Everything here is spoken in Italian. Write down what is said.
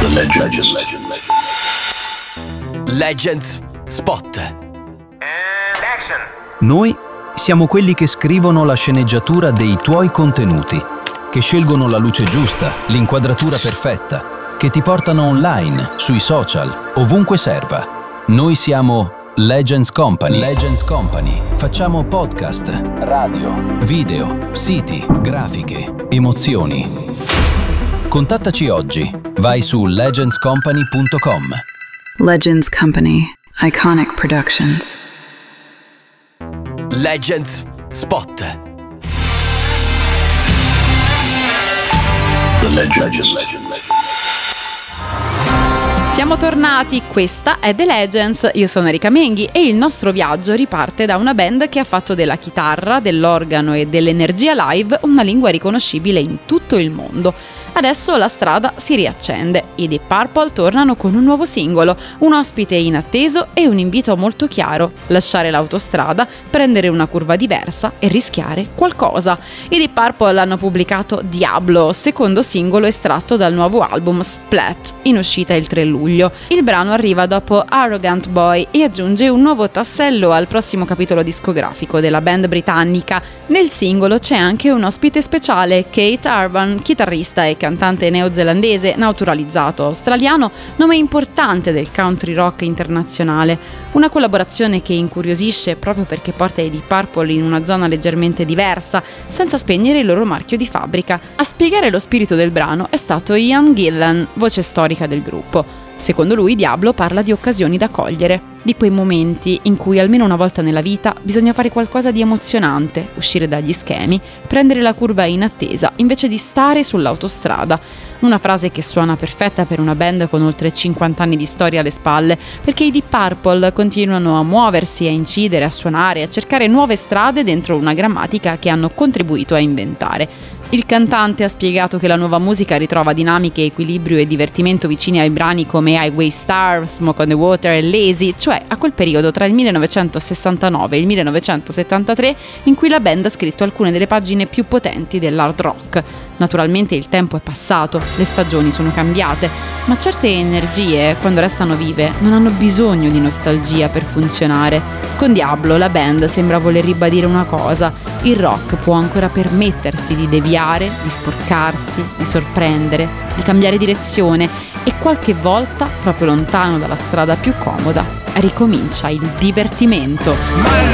Legends Spot. Noi siamo quelli che scrivono la sceneggiatura dei tuoi contenuti, che scelgono la luce giusta, l'inquadratura perfetta, che ti portano online, sui social, ovunque serva. Noi siamo Legends Company. Legends Company. Facciamo podcast, radio, video, siti, grafiche, emozioni. Contattaci oggi. Vai su legendscompany.com. Legends Company. Iconic Productions. Legends Spot. The Legends. Siamo tornati, questa è The Legends, io sono Erika Menghi e il nostro viaggio riparte da una band che ha fatto della chitarra, dell'organo e dell'energia live una lingua riconoscibile in tutto il mondo. Adesso la strada si riaccende, i Deep Purple tornano con un nuovo singolo, un ospite inatteso e un invito molto chiaro: lasciare l'autostrada, prendere una curva diversa e rischiare qualcosa. I Deep Purple hanno pubblicato Diablo, secondo singolo estratto dal nuovo album Splat, in uscita il 3 luglio. Il brano arriva dopo Arrogant Boy e aggiunge un nuovo tassello al prossimo capitolo discografico della band britannica. Nel singolo c'è anche un ospite speciale, Kate Urban, chitarrista e cantante neozelandese naturalizzato australiano, nome importante del country rock internazionale. Una collaborazione che incuriosisce proprio perché porta i Deep Purple in una zona leggermente diversa, senza spegnere il loro marchio di fabbrica. A spiegare lo spirito del brano è stato Ian Gillan, voce storica del gruppo. Secondo lui, Diablo parla di occasioni da cogliere, di quei momenti in cui almeno una volta nella vita bisogna fare qualcosa di emozionante, uscire dagli schemi, prendere la curva in attesa invece di stare sull'autostrada. Una frase che suona perfetta per una band con oltre 50 anni di storia alle spalle, perché i Deep Purple continuano a muoversi, a incidere, a suonare, a cercare nuove strade dentro una grammatica che hanno contribuito a inventare. Il cantante ha spiegato che la nuova musica ritrova dinamiche, equilibrio e divertimento vicini ai brani come Highway Star, Smoke on the Water e Lazy, cioè a quel periodo tra il 1969 e il 1973 in cui la band ha scritto alcune delle pagine più potenti dell'hard rock. Naturalmente il tempo è passato, le stagioni sono cambiate, ma certe energie, quando restano vive, non hanno bisogno di nostalgia per funzionare. Con Diablo la band sembra voler ribadire una cosa: il rock può ancora permettersi di deviare, di sporcarsi, di sorprendere, di cambiare direzione e qualche volta, proprio lontano dalla strada più comoda, ricomincia il divertimento.